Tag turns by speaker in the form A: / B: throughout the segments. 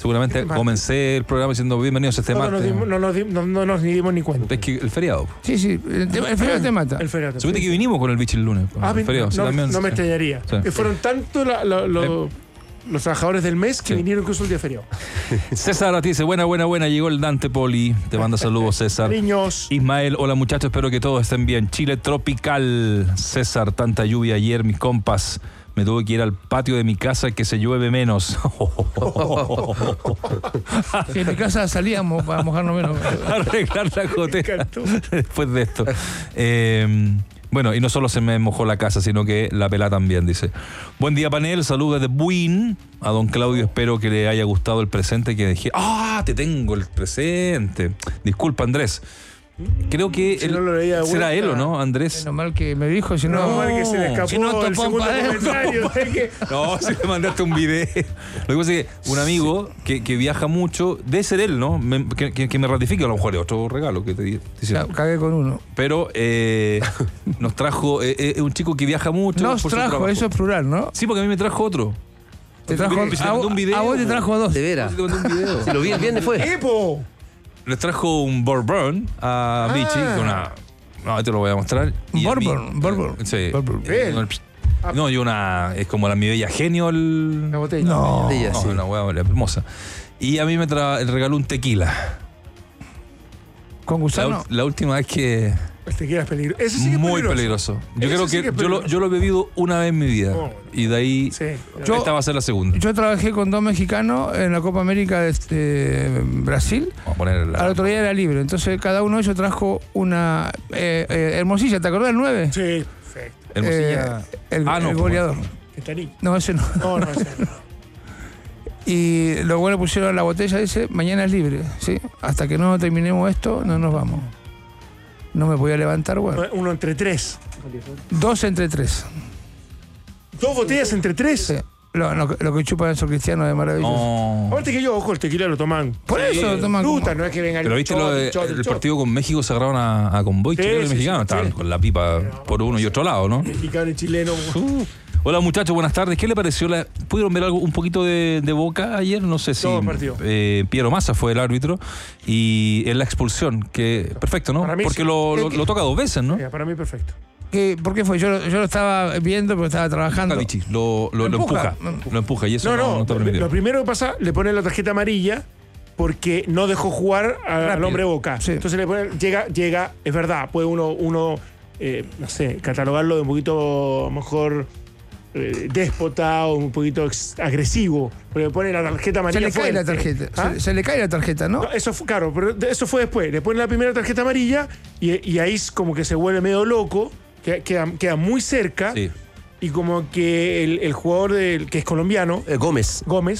A: Seguramente comencé el programa diciendo bienvenidos a este martes.
B: No nos dimos ni cuenta.
A: Es que el feriado.
C: Sí, el feriado te mata.
B: El feriado.
A: Suponte que vinimos con el bicho el lunes. El feriado.
B: No me extrañaría.
A: Sí.
B: Fueron tanto los trabajadores del mes que vinieron incluso el día feriado.
A: César te dice, buena, llegó el Dante Poli. Te manda saludos, César.
B: Niños.
A: Ismael, hola muchachos, espero que todos estén bien. Chile tropical. César, tanta lluvia ayer, mis compas. Me tuve que ir al patio de mi casa que se llueve menos.
C: Si en mi casa salíamos para mojarnos menos.
A: Arreglar la gotera después de esto. Bueno, y no solo se me mojó la casa, sino que la pelá también, dice. Buen día, panel. Saludos desde Buin. A don Claudio, espero que le haya gustado el presente que dejé. ¡Ah! Te tengo el presente. Disculpa, Andrés. Creo que
B: si no lo leía de
A: será
B: vuelta.
A: él, ¿o no, Andrés?
C: Menos mal que me dijo, si no...
B: No, mal que se le escapó
C: si no,
B: el segundo comentario.
A: No, si le mandaste un video. Lo que pasa es que un amigo que viaja mucho, debe ser él, ¿no? Que me ratifique, a lo mejor es otro regalo que te hicieron.
C: Cagué con uno.
A: Pero nos trajo un chico que viaja mucho.
C: Nos trajo, eso es plural, ¿no?
A: Sí, porque a mí me trajo otro.
C: Te trajo
A: un video.
C: A vos te trajo dos.
D: De veras.
A: Te mandé un video.
D: Si lo vi el viernes fue.
B: ¡Epo!
A: Les trajo un Bourbon a Vichy con una... No, te lo voy a mostrar.
C: Bourbon.
A: Sí.
C: Bourbon.
A: No, y una... Es como mi bella genio
B: La botella.
C: No.
D: Ella,
A: No,
D: sí.
A: una hueá hermosa. Y a mí me regaló un tequila.
C: ¿Con gusano?
A: La última vez que...
B: El tequila es peligroso. Ese sí que es
A: muy peligroso. Yo
B: Ese
A: creo
B: sí
A: que
B: que es peligroso.
A: yo lo he bebido una vez en mi vida.
B: Oh.
A: Y de ahí...
B: Sí.
A: Esta va a ser la segunda.
C: Yo trabajé con dos mexicanos en la Copa América de Brasil.
A: Vamos a poner
C: Al otro día era libre. Entonces cada uno de ellos trajo una Hermosilla. ¿Te acordás del 9?
B: Sí, perfecto.
A: Hermosilla.
C: El goleador.
B: Estarí.
C: No, ese no.
B: No, ese no.
C: Y los buenos pusieron la botella, dice, mañana es libre, ¿sí? Hasta que no terminemos esto, no nos vamos. No me voy a levantar, bueno.
B: Uno entre tres.
C: 2 entre 3.
B: ¿Dos botellas entre tres?
C: Sí. Lo que chupan esos cristianos es maravilloso.
A: Oh.
B: Aparte que yo, ojo, el tequila lo toman.
C: Por eso lo toman
B: Fruta,
C: como...
B: no es que venga
A: Pero viste el partido con México, se agarraron a convoy chileno y mexicano. Estaban con la pipa por uno y otro lado, ¿no?
B: Mexicano y chileno.
A: Hola muchachos, buenas tardes. ¿Qué le pareció? ¿Pudieron ver algo un poquito de Boca ayer? No sé si
B: Todo el partido.
A: Piero Massa fue el árbitro y en la expulsión, que perfecto, ¿no?
B: Para mí
A: Porque
B: sí.
A: lo toca dos veces, ¿no?
B: Mira, para mí perfecto.
C: ¿Por qué fue? Yo lo estaba viendo, pero estaba trabajando.
A: Vichy, lo empuja. Lo empuja y eso no está permitido.
B: Lo primero que pasa, le pone la tarjeta amarilla porque no dejó jugar al hombre Boca.
C: Sí.
B: Entonces le pone, llega, es verdad, puede uno no sé, catalogarlo de un poquito mejor déspota o un poquito agresivo, porque le pone la tarjeta amarilla.
C: Se le cae la tarjeta.
B: ¿Ah?
C: Se le cae la tarjeta, ¿no?
B: No, eso fue, claro, pero eso fue después. Le pone la primera tarjeta amarilla y ahí es como que se vuelve medio loco, queda muy cerca.
A: Sí.
B: Y como que el jugador que es colombiano,
D: Gómez.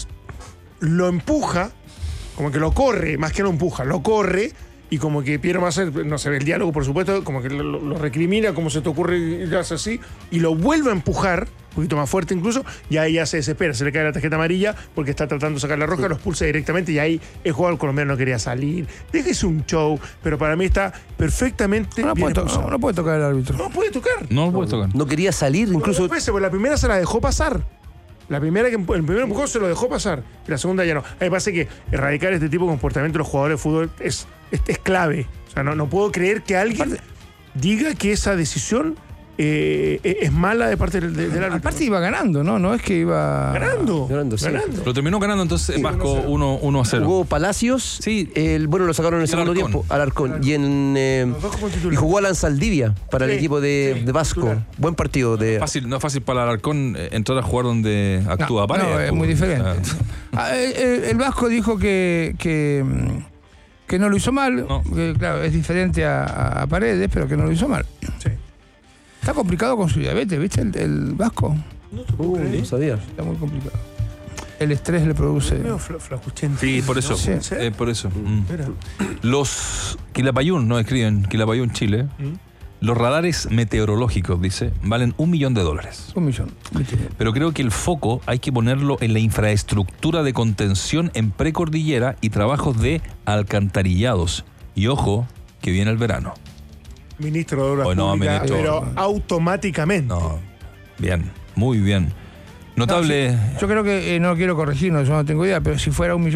B: lo empuja, como que lo corre, más que lo empuja, lo corre, y como que Piero Massa, no se ve el diálogo, por supuesto, como que lo recrimina, como se te ocurre, y lo hace así, y lo vuelve a empujar, un poquito más fuerte incluso, y ahí ya se desespera, se le cae la tarjeta amarilla, porque está tratando de sacar la roja, lo expulsa directamente, y ahí el jugador colombiano no quería salir. Déjese un show, pero para mí está perfectamente
C: No
B: bien
C: puede
B: expulsado.
C: no puede tocar el árbitro.
B: No puede tocar.
A: No lo puede tocar.
D: No quería salir, incluso.
B: Dos veces, porque la primera se la dejó pasar. El primer empujón se lo dejó pasar. Y la segunda ya no. A mí me parece que erradicar este tipo de comportamiento de los jugadores de fútbol es clave. O sea, no puedo creer que alguien diga que esa decisión es mala de parte del árbitro.
C: Aparte iba ganando, ¿no? No es que iba...
B: Ganando.
D: Sí.
A: Lo terminó ganando entonces Vasco 1-0.
D: Jugó Palacios.
A: Sí.
D: Lo sacaron en el segundo
A: Alarcón.
D: tiempo. Alarcón. Y
B: Los dos como titular.
D: y jugó Alan Saldivia para el
B: Sí,
D: equipo de Vasco.
B: titular.
D: Buen partido
A: No es fácil para Alarcón entrar a jugar donde actúa Paredes.
C: No, es muy diferente. El Vasco dijo que no lo hizo mal.
A: No.
C: Que, claro, es diferente a Paredes, pero que no lo hizo mal.
B: Sí.
C: Está complicado con su diabetes, ¿viste? El Vasco.
D: No sabía.
C: Está muy complicado. El estrés le produce...
B: Medio flacuchento.
A: Sí, por eso.
C: Sí.
A: Por eso.
B: Mira.
A: Los Quilapayún, no escriben Quilapayún, Chile. Los radares meteorológicos, dice, valen $1 millón.
C: $1 millón.
A: Pero creo que el foco hay que ponerlo en la infraestructura de contención en precordillera y trabajos de alcantarillados. Y ojo, que viene el verano.
B: Ministro de Obras
A: Oh, no,
B: Públicas,
A: ministro.
B: pero automáticamente.
A: No, bien, muy bien. Notable.
C: Yo creo que, no quiero corregirnos, yo no tengo idea, pero si fuera $1 millón